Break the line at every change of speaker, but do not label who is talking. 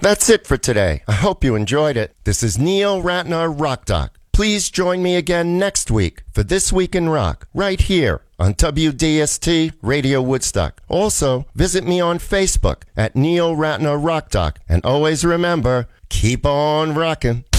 That's it for today. I hope you enjoyed it. This is Neil Ratner Rock Doc. Please join me again next week for This Week in Rock, right here on WDST Radio Woodstock. Also, visit me on Facebook at Neil Ratner Rock Doc. And always remember, keep on rocking.